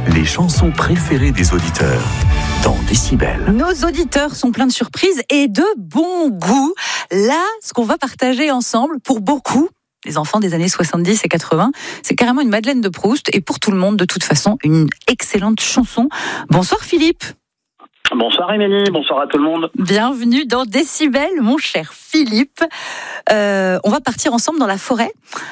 les chansons préférées des auditeurs dans Décibel. Nos auditeurs sont pleins de surprises et de bon goût. Là, ce qu'on va partager ensemble, pour beaucoup, les enfants des années 70 et 80, c'est carrément une Madeleine de Proust et pour tout le monde, de toute façon, une excellente chanson. Bonsoir Philippe. Bonsoir Émilie, bonsoir à tout le monde. Bienvenue dans Décibel, mon cher Philippe. On va partir ensemble dans la forêt,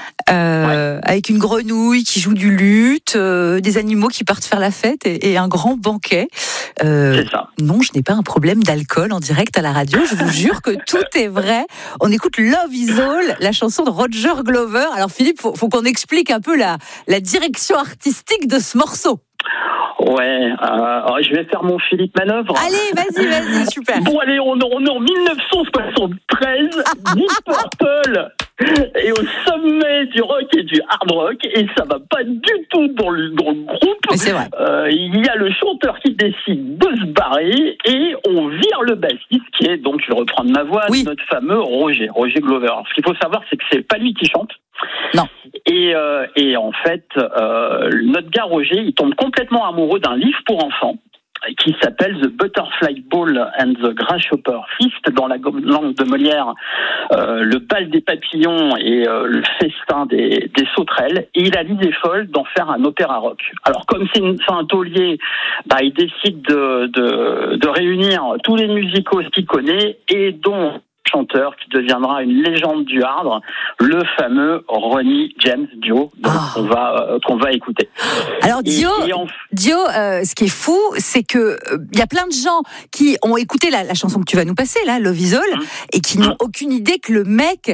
avec une grenouille qui joue du luth, des animaux qui partent faire la fête et un grand banquet. C'est ça. Non, je n'ai pas un problème d'alcool en direct à la radio, je vous jure que tout est vrai. On écoute Love Is All, la chanson de Roger Glover. Alors Philippe, faut qu'on explique un peu la direction artistique de ce morceau. Ouais, je vais faire mon Philippe Manœuvre. Allez, vas-y, super. Bon, allez, on est en 1973, Deep Purple est au sommet du rock et du hard rock, et ça va pas du tout dans le groupe. Mais c'est vrai. Il y a le chanteur qui décide de se barrer, et on vire le bassiste, qui est, donc, je vais reprendre ma voix, notre fameux Roger Glover. Alors, ce qu'il faut savoir, c'est que c'est pas lui qui chante. Non. Et en fait, notre gars Roger, il tombe complètement amoureux d'un livre pour enfants qui s'appelle The Butterfly Ball and the Grasshopper Feast, dans la langue de Molière, le bal des papillons et le festin des sauterelles. Et il a l'idée folle d'en faire un opéra rock. Alors, comme c'est un taulier, il décide de réunir tous les musicos qu'il connaît, et dont chanteur qui deviendra une légende du hard, le fameux Ronnie James Dio, qu'on va écouter. Alors Dio, ce qui est fou, c'est que il y a plein de gens qui ont écouté la chanson que tu vas nous passer là, Love Is All, et qui n'ont aucune idée que le mec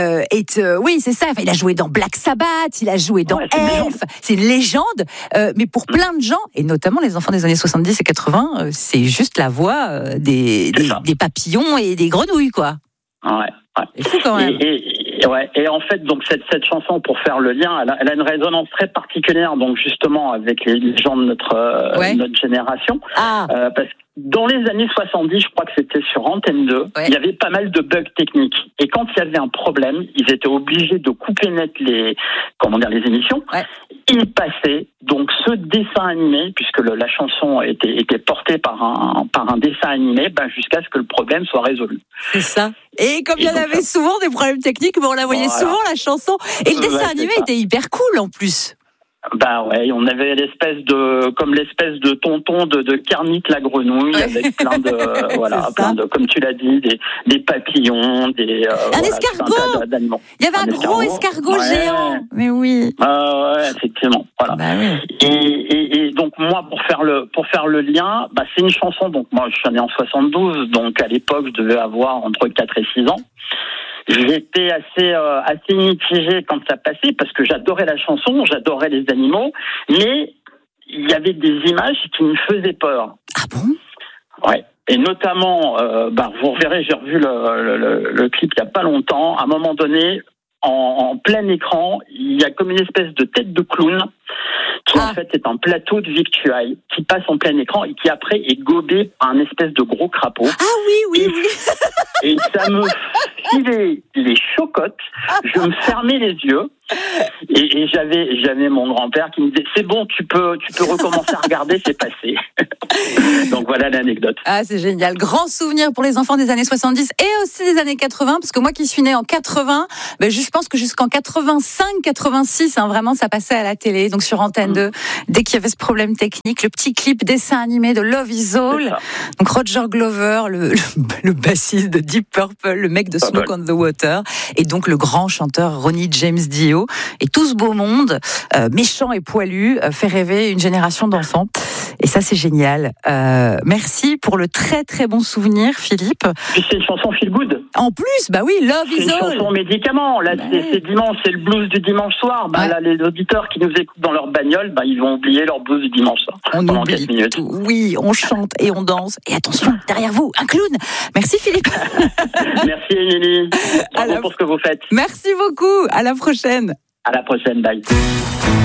oui, c'est ça. Enfin, il a joué dans Black Sabbath, il a joué dans Elf, c'est une légende. Mais pour plein de gens, et notamment les enfants des années 70 et 80, c'est juste la voix des papillons et des grenouilles, quoi. Ouais. C'est fou quand même. Et en fait, donc cette chanson, pour faire le lien, elle a une résonance très particulière, donc justement avec les gens de notre génération, parce que dans les années 70, je crois que c'était sur Antenne 2, il y avait pas mal de bugs techniques. Et quand il y avait un problème, ils étaient obligés de couper net les émissions. Ils passaient donc ce dessin animé, puisque la chanson était portée par un dessin animé, jusqu'à ce que le problème soit résolu. C'est ça. Et comme il y en avait souvent des problèmes techniques, on la voyait souvent, la chanson. Et le dessin animé était hyper cool en plus. On avait l'espèce de tonton de Kermit la grenouille, avec plein de, comme tu l'as dit, des papillons, un escargot. D'animaux. Il y avait un gros escargot géant. Mais oui. Effectivement. Voilà. Et donc moi, pour faire le lien, c'est une chanson. Donc moi, je suis né en 72, donc à l'époque, je devais avoir entre 4 et 6 ans. J'étais assez mitigé quand ça passait, parce que j'adorais la chanson, j'adorais les animaux, mais il y avait des images qui me faisaient peur. Ah bon? Ouais. Et notamment, vous reverrez, j'ai revu le clip il y a pas longtemps. À un moment donné, en plein écran, il y a comme une espèce de tête de clown qui en fait est un plateau de victuailles qui passe en plein écran et qui après est gobé par un espèce de gros crapaud. Ah oui. Et ça me filait les chocottes, je me fermais les yeux, et j'avais mon grand-père qui me disait c'est bon, tu peux recommencer à regarder, c'est passé. Donc voilà l'anecdote. Ah, c'est génial, grand souvenir pour les enfants des années 70 et aussi des années 80, parce que moi qui suis née en 80, je pense que jusqu'en 85-86, vraiment ça passait à la télé, donc sur Antenne 2, dès qu'il y avait ce problème technique, le petit clip dessin animé de Love Is All, donc Roger Glover, le bassiste de Deep Purple, le mec de Smoke on the Water, et donc le grand chanteur Ronnie James Dio, et tout ce beau monde, méchant et poilu, fait rêver une génération d'enfants. Et ça, c'est génial. Merci pour le très très bon souvenir, Philippe. Puis c'est une chanson feel good. En plus, oui, Love Is All. C'est une chanson médicament. Là, c'est dimanche, c'est le blues du dimanche soir. Là, les auditeurs qui nous écoutent dans leur bagnole, ils vont oublier leur blues du dimanche soir. On oublie tout. Oui, on chante et on danse. Et attention, derrière vous, un clown. Merci, Philippe. Merci, Émilie. Bravo pour ce que vous faites. Merci beaucoup. À la prochaine. À la prochaine. Bye.